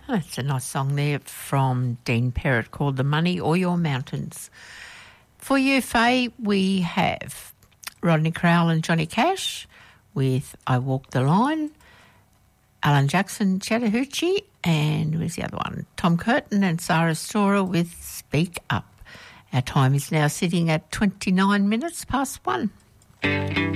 That's a nice song there from Dean Perrott called The Money or Your Mountains. For you, Faye, we have Rodney Crowell and Johnny Cash with I Walk the Line, Alan Jackson, Chattahoochee, and who's the other one? Tom Curtin and Sarah Storer with Speak Up. Our time is now sitting at 29 minutes past 1.